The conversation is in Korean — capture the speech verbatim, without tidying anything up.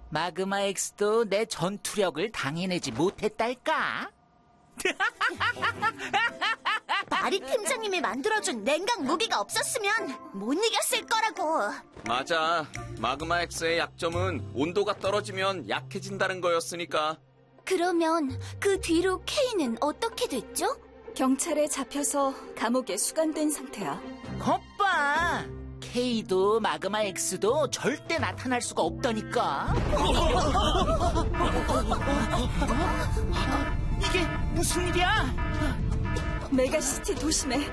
마그마 X도 내 전투력을 당해내지 못했달까? 바리 팀장님이 만들어준 냉각 무기가 없었으면 못 이겼을 거라고. 맞아. 마그마 X의 약점은 온도가 떨어지면 약해진다는 거였으니까. 그러면 그 뒤로 K는 어떻게 됐죠? 경찰에 잡혀서 감옥에 수감된 상태야. 거봐! K도 마그마 X도 절대 나타날 수가 없다니까. 이게 무슨 일이야? 메가시티 도심에